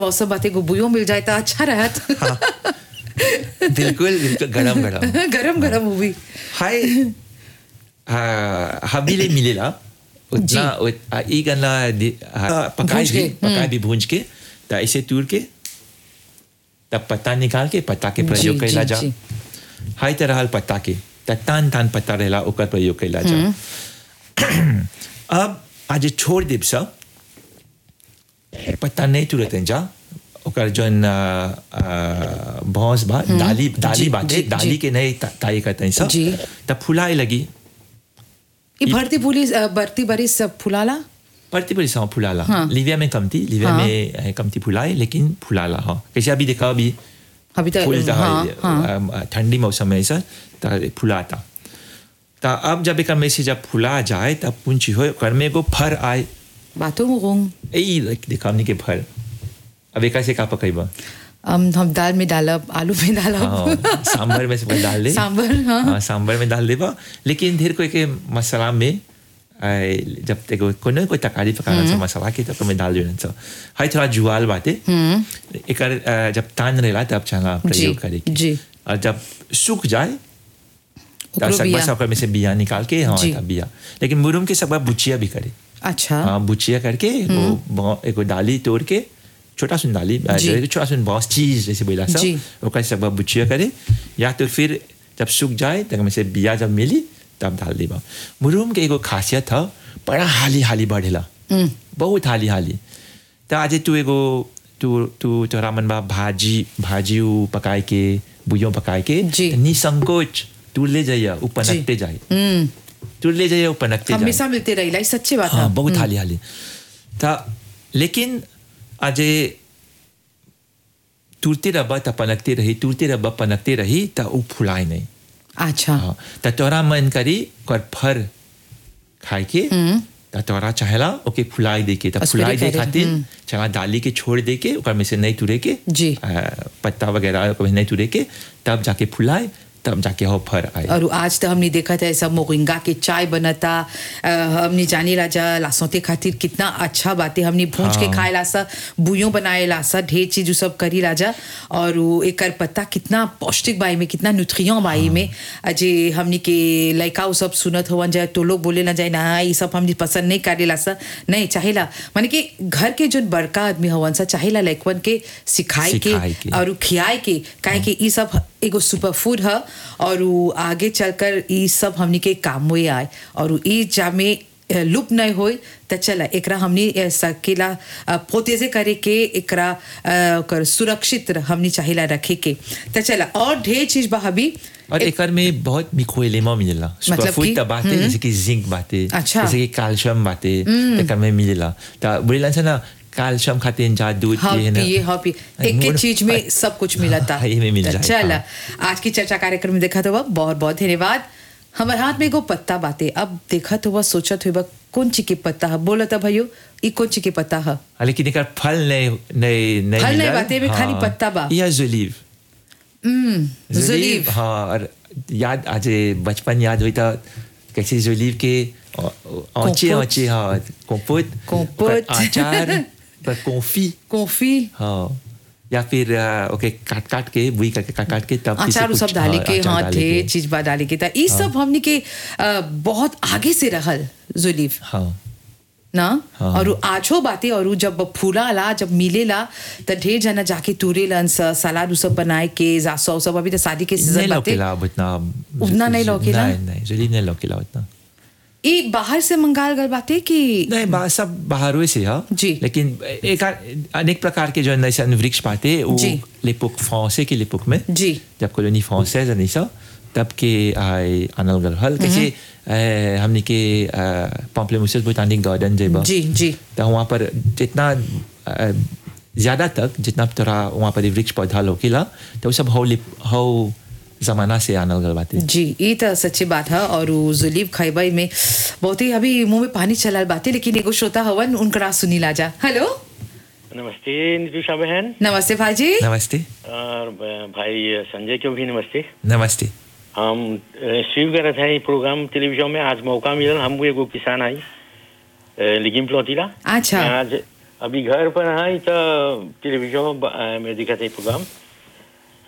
मौसम बातें गुबुयों मिल जाए तो अच्छा रहत। हाँ, बिल्कुल बिल्कुल गरम गरम गरम गरम मूवी। हाय हबीले मिलेला जी। उतना ई गन्ना पकाई भूंज भी के, पकाई भी भूंज के तो ऐसे तूर के तब पत्ता निकाल के पत्ता के जी प्रयोग जी कैला जा जी। हाई तरह हाल पत्ता के त तान तान पत्ता रहेला ओकर प्रयोग कैला जा अब आज छोड़ देब सा पत्ता नहीं तुरंत जा ओकर जौन भौंस बा डाली डाली जी, बाटे जी, डाली जी। के नहीं ताई करते सा जी। तब फुलाए लगी ये भरती फूली बरती बरी सब फुलाला। पड़ती पड़ी सा फुलाला हाँ। लिविया में कमती लिविया हाँ। में कमती फुलाए लेकिन फुलाला हाँ कैसे अभी देखा अभी अभी तो फूल हाँ हाँ ठंडी मौसम में ऐसा फुलाता तो अब जब एक में से जब फुला जाए तब पूंछी हो कर में को फर आए बातों में गूंग। ए देखा हमने के फर अब एक ऐसे का पकईबा हम दाल में डालब आलू में डालब हाँ सांभर में से डाल दे सांभर हाँ हाँ सांभर में डाल देबा लेकिन ढेर कोई के मसाला में जब तक कोई तकारी पकाना सा मसाला के तो में डाल देना सा हाई थोड़ा जुआल बाते एक जब तान रहेला तब चला प्रयोग करे जी। और जब सूख जाए ओकरो तब बिया। सकबा में से बिया निकाल के हाँ जी। तब बिया लेकिन मुरुम के सकबा बुचिया भी करे अच्छा हाँ बुचिया करके वो एक डाली तोड़ के छोटा सुन डाली छोटा सुन बहुत चीज जैसे बोला सा जी। ओकर सकबा बुचिया करे या तो फिर जब सूख जाए तब में से बिया जब मिली तब डाल देबा मुरुम के एगो खासियत है बड़ा हाली हाली बढ़ेला बहुत हाली हाली तो आज तू एगो तू तू तोरा मन बा भाजी भाजी पकाए के बुइयों पकाए के जी। निसंकोच तू ले जाइए ऊ पनकते जाए तू ले जाइए ऊ पनकते जाए हमेशा मिलते रही लाई सच्ची बात हाँ है। बहुत हाली हाली था लेकिन आज तुरते रब्बा त पनकते रही तुरते रब्बा पनकते रही त ऊ फुलाए नहीं अच्छा हाँ त तोरा मन करी कर फर खाए के त तोरा चाहेला ओके फुलाई दे के त उसको फुलाई दे करे, खातिर चला डाली के छोड़ दे के ओकर में से नहीं तुरे के जी। पत्ता वगैरह ओकर में से नहीं तुरे के तब जाके फुलाए तब जाके हो फर आए और आज तो हमने देखा था ऐसा मोरिंगा के चाय बनता हमने जानी राजा लासोते खातिर कितना अच्छा बातें हमने भूंज के खाए लासा बुइयों बनाए लासा ढेर चीज सब करी राजा और वो एकर पत्ता कितना पौष्टिक बाई में कितना न्यूट्रिएंट बाई में अजे हमने के लड़का वो सब सुनत होवन जाए तो लोग बोले ना जाए ना ये सब हमने पसंद नहीं करे लासा नहीं चाहेला माने कि घर के जो बड़का आदमी हवन सा चाहेला लड़कवन के सिखाए के और खियाए के काहे कि ये सब एगो सुपर फूड है और वो आगे चलकर ये सब हमनी के काम में आए और ये जामे लुप नहीं होए तो चला एकरा हमनी सकेला पोतेजे करे के एकरा कर सुरक्षित हमनी चाहिला रखे के तो चला और ढेर चीज बहाबी और एकर में बहुत मिकोएलेमा मिलेला मतलब सुपरफूड कि? त बाते जैसे कि जिंक बाते अच्छा। जैसे कि कैल्शियम बाते एकर में मिलेला त बोलेला से ना कैल्शियम खाते जा दूध हाँ पिए ना पिए हाँ पिए एक एक चीज में सब कुछ मिला था हाँ, ये में मिल जाए, चला हाँ। आज की चर्चा कार्यक्रम में देखा तो बहुत बहुत धन्यवाद हमारे हाथ में एगो पत्ता बाते अब देखा तो वह सोचत हुआ कौन ची के पत्ता है बोला था भाइयों ये कौन ची के पत्ता है हाँ, लेकिन एकर फल नहीं नहीं नहीं फल नहीं मिलल। बाते में खाली हाँ, पत्ता बा। या जुलीव जुलीव हाँ और याद आज बचपन याद हुई था कैसे जुलीव के औचे औचे हाँ कोंपोत कोंपोत। अचार पर कॉफी कॉफी हाँ या फिर ओके काट काट के बुई करके काट काट के तब किसी अचार कुछ, सब डाले के अचार हाँ डाले ढेर के। चीज बा डाले के था ये सब हमने के बहुत आगे से रहल जुलीव हाँ ना हाँ। और आछो बातें और जब फूला ला जब मिले ला तो ढेर जना जाके तुरे लन सलाद सब बनाए के जासौ सब अभी तो शादी के नहीं सीजन बातें लौकेला अब उतना उतना नहीं लौकेला? नहीं नहीं जुलीव नहीं लौकेला उतना ये बाहर से मंगाल गल बातें कि नहीं सब बाहरों से है जी। लेकिन एक अनेक प्रकार के जो नैसे वृक्ष पाते वो जी। लेपुक फ्रांसे के लेपुक में जी जब कॉलोनी फ्रांसेज नहीं सा तब के आए अनल गल हल कैसे हमने के पॉम्पलेमुसेस बोटानिक गार्डन जेबा जी जी तो वहाँ पर जितना ज्यादा तक जितना तोरा वहाँ पर वृक्ष पौधा लोकेला तो वो सब हो जमाना से आनल गल बातें जी ये तो सच्ची बात है और वो जुलीब खैबई में बहुत ही अभी मुंह में पानी चलाल बातें लेकिन एगो श्रोता हवन उनकरा सुनी लाजा हेलो नमस्ते नितुषा बहन नमस्ते भाई जी नमस्ते और भाई संजय को भी नमस्ते नमस्ते हम रिसीव कर रहे थे ये प्रोग्राम टेलीविजन में आज मौका मिला हम एगो किसान आई लेकिन प्लौतीला अच्छा। आज अभी घर पर है तो टेलीविजन में दिखा थे प्रोग्राम